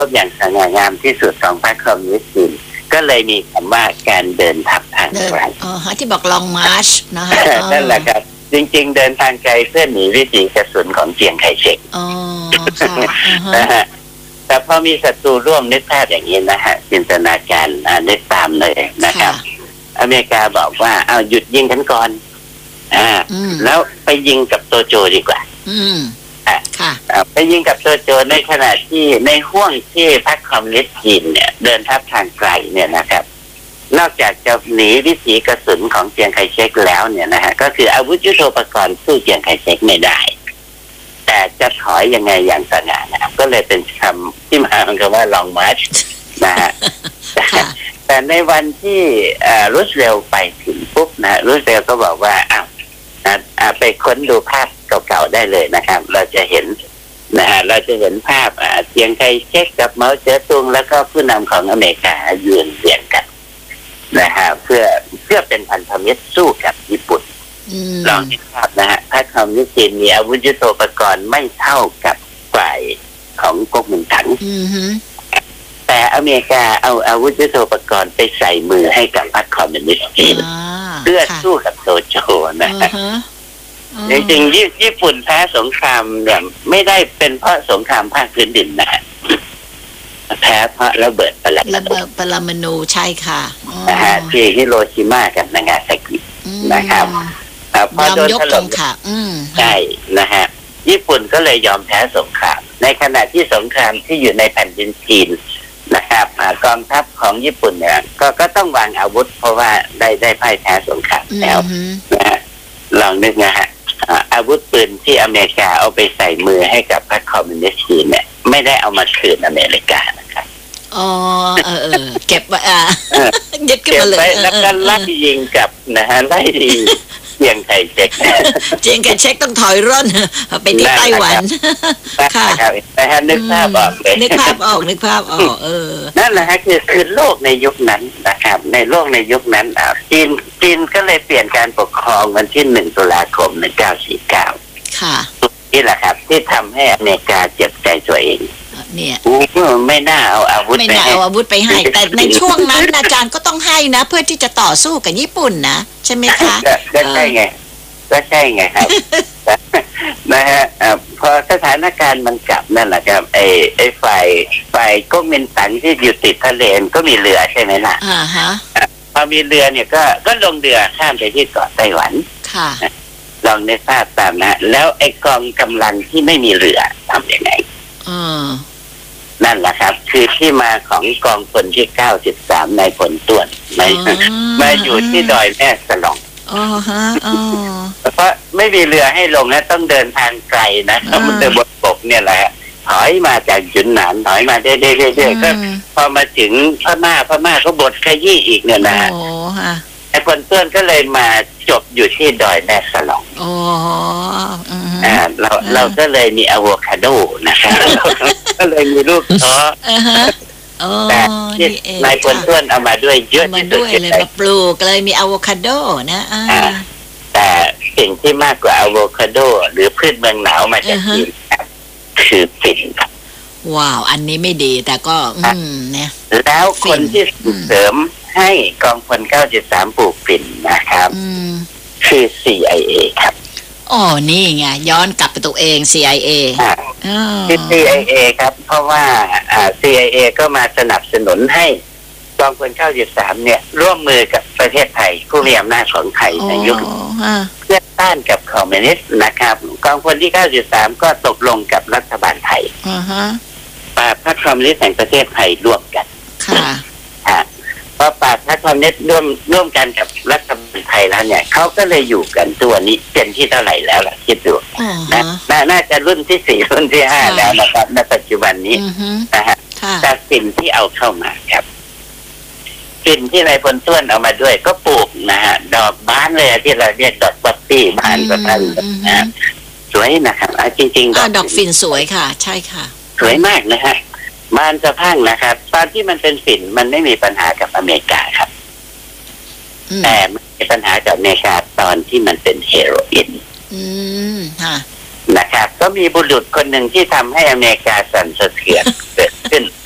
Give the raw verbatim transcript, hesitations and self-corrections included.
บอย่างสง่างามที่สุดของพรรคคอมมิวนิสต์จีนก็เลยมีคำว่าการเดินทัพทางไกลอ๋อที่บอกลองมาร์ชนะคะนั่นแหละครับจริงๆเดินทางไกลเพื่อหนีวิถีกระสุนของเจียงไคเชกอ๋อค่ะนะฮะแต่พอมีศัตรูร่วมนึกภาพอย่างนี้นะฮะจินตนาการนึกตามเลยนะครับอเมริกาบอกว่าเอาหยุดยิงกันก่อนอ่าแล้วไปยิงกับโตโจดีกว่าอืมค่ะไปยิงกับโตโจในขณะที่ในห้วงที่พรรคคอมมิวนิสต์จีนเนี่ยเดินทัพทางไกลเนี่ยนะครับนอกจากจะหนีวิถีกระสุนของเจียงไคเชกแล้วเนี่ยนะฮะก็คืออาวุธยุทโธปกรณ์สู้เจียงไคเชกไม่ได้แต่จะถอยยังไงอย่างสง่างามก็เลยเป็นคำที่มาของคำว่าลองมาร์ชนะฮะแต่ในวันที่รูสเวลล์ไปถึงปุ๊บนะรูสเวลล์ก็บอกว่าอ้าวไปค้นดูภาพเก่าๆได้เลยนะครับเราจะเห็นนะฮะเราจะเห็นภาพเจียงไคเชกกับเมาเจ๋อตุงแล้วก็ผู้นำของอเมริกายืนเรียงกันนะฮะเพื่อเพื่อเป็นพันธมิตรสู้กับญี่ปุ่นลองคิดภาพนะฮะพรรคคอมมิวนิสต์จีนมีอาวุธยุทโธปกรณ์ไม่เท่ากับฝ่ายของก๊กมินตั๋งแต่อเมริกาเอาอาวุธยุทโธปกรณ์ไปใส่มือให้กับพรรคคอมมิวนิสต์จีนเพื่อสู้กับโตโจนะฮะจริงๆญี่ปุ่นแพ้สงครามเนี่ยไม่ได้เป็นเพราะสงครามภาคพื้นดินนะแพ้เพราะระเบิดปรมาณูระเบิดปรมาณูใช่ค่ะนะฮะที่ฮิโรชิมากับนางาซากินะครับพอโดนถล่มใช่นะฮะญี่ปุ่นก็เลยยอมแพ้สงครามในขณะที่สงครามที่อยู่ในแผ่นดินจีนนะครับกองทัพของญี่ปุ่นเนี่ยก็ก็ต้องวางอาวุธเพราะว่าได้ได้พ่ายแพ้สงครามแล้วนะฮะลองนึกนะฮะอาวุธปืนที่อเมริกาเอาไปใส่มือให้กับพรรคคอมมิวนิสต์จีนเนี่ยไม่ได้เอามาคืนอเมริกานะครับอ๋อเออเออเก็บไว้อ่ะยึดขึ้นมาเลยแล้วก็ไล่ยิงกับนะฮะไล่ยิงเจียงไคเชกเจียงไคเชกต้องถอยร่นไปที่ไต้หวันค่ะนะฮะนึกภาพออกเลยนึกภาพออกนึกภาพออกเออนั่นแหละฮะคือคือโลกในยุคนั้นนะครับในโลกในยุคนั้นอ่ะจีนจีนก็เลยเปลี่ยนการปกครองวันที่หนึ่งตุลาคมหนึ่งเก้าสี่เก้าค่ะนี่แหละครับที่ทำให้อเมริกาเจ็บใจตัวเองเนี่ยไม่น่าเอาอาวุธไม่น่าเอาอาวุธไปให้แต่ในช่วงนั้นอาจารย์ก็ต้องให้นะเพื่อที่จะต่อสู้กับญี่ปุ่นนะใช่ไหมคะก็ใช่ไงก็ใช่ไงครับนะฮะพอสถานการณ์มันกลับนั่นแหละครับไอ้ไอ้ฝ่ายฝ่ายก๊กมินตั๋งที่อยู่ติดทะเลก็มีเรือใช่ไหมล่ะอ่าฮะพอมีเรือเนี่ยก็ก็ลงเรือข้ามไปที่เกาะไต้หวันค่ะลองในภาพตามนะแล้วไอ้กองกำลังที่ไม่มีเรือทำยังไงอือนั่นแหละครับคือที่มาของกองพลที่เก้าสิบสามนายพลต้วนมามาอยู่ที่ดอยแม่สลองอ๋อฮะอ๋อเพราะไม่มีเรือให้ลงนะต้องเดินทางไกลนะถ้ามันเดินบนบกเนี่ยแหละถอยมาจากจุนหนานถอยมาเรื่อยๆก็พอมาถึงพม่าพม่าก็บดขยี้อีกเนี่ยนะโอ้ฮะไอ้พลต้วนก็เลยมาจบอยู่ที่ดอยแม่สลองอ๋ออ่าเราเราก็เลยมีอะโวคาโดนะครับก็เลยมีลูกท้อแต่นายพลต้วนเอามาด้วยเยอะที่สุดเลยมาปลูกเลยมีอะโวคาโดนะแต่สิ่งที่มากกว่าอะโวคาโดหรือพืชเมืองหนาวมาจากจีนคือฝิ่นครับว้าวอันนี้ไม่ดีแต่ก็อืมเนี่ยแล้วคนที่ส่งเสริมให้กองพลเก้าสิบสามปลูกฝิ่นนะครับคือ ซี ไอ เอ ครับอ๋อนี่ไงย้อนกลับไปตัวเอง ซี ไอ เอคือ ซี ไอ เอ ครับเพราะว่าอ่า ซี ไอ เอ ก็มาสนับสนุนให้กองพลเก้าสิบสามเนี่ยร่วมมือกับประเทศไทยผู้มีอำนาจของไทยในยุคเพื่อต้านกับคอมมิวนิสต์นะครับกองพลที่เก้าสิบสามก็ตกลงกับรัฐบาลไทยอ่าฮะปราบพรรคคอมมิวนิสต์แห่งประเทศไทยร่วมกันค่ะพอปราบพรรคคอมมิวนิสต์ร่วมร่วมกันกับรัฐบาลไทยแล้วเนี่ยเขาก็เลยอยู่กันตัวนี้เป็นที่เท่าไหร่แล้วล่ะคิดดูนะน่าจะรุ่นที่สี่รุ่นที่ห้าแล้วนะครับในปัจจุบันนี้นะฮะแต่สิ่งที่เอาเข้ามาครับสิ่งที่นายพลต้วนเอามาด้วยก็ปลูกนะฮะดอกบานเลยที่เราเรียกดอกบัตตี้บานก็ทันนะสวยนะครับจริงๆดอกฝิ่นสวยค่ะใช่ค่ะสวยมากนะฮะบานสะพรั่งนะครับตอนที่มันเป็นฝิ่นมันไม่มีปัญหากับอเมริกาครับแต่มันมีปัญหากับอเมริกาตอนที่มันเป็นเฮโรอีนอืมค่ะนะครับก็มีบุรุษคนหนึ่งที่ทำให้อเมริกาสั่นสะเทือนเกิดขึ้น